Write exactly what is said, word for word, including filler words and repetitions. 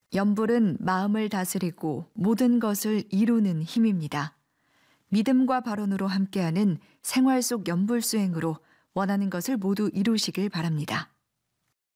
염불은 마음을 다스리고 모든 것을 이루는 힘입니다. 믿음과 발언으로 함께하는 생활 속 염불 수행으로 원하는 것을 모두 이루시길 바랍니다.